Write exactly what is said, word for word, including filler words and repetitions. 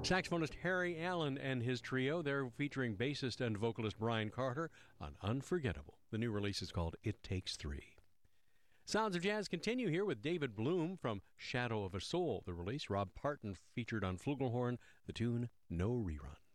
Saxophonist Harry Allen and his trio, they're featuring bassist and vocalist Brian Carter on Unforgettable. The new release is called It Takes Three. Sounds of Jazz continue here with David Bloom from Shadow of a Soul. The release, Rob Parton featured on flugelhorn, the tune No Rerun.